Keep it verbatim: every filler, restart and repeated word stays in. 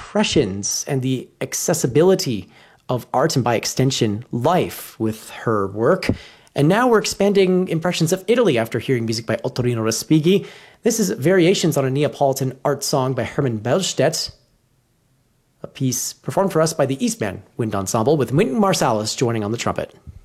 impressions and the accessibility of art and by extension, life with her work. And now we're expanding impressions of Italy after hearing music by Ottorino Respighi. This is Variations on a Neapolitan Art Song by Herman Bellstedt, a piece performed for us by the Eastman Wind Ensemble with Wynton Marsalis joining on the trumpet.